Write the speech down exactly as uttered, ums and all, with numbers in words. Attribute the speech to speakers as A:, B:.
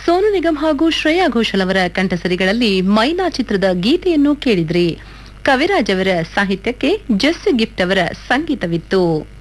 A: ಸೋನು ನಿಗಮ್ ಹಾಗೂ ಶ್ರೇಯಾ ಘೋಷಾಲ್ ಅವರ ಕಂಠಸರಿಗಳಲ್ಲಿ ಮೈನಾ ಚಿತ್ರದ ಗೀತೆಯನ್ನು ಕೇಳಿದ್ರಿ. ಕವಿರಾಜ್ ಅವರ ಸಾಹಿತ್ಯಕ್ಕೆ ಜೆಸ್ಸಿ ಗಿಫ್ಟ್ ಅವರ ಸಂಗೀತವಿತ್ತು.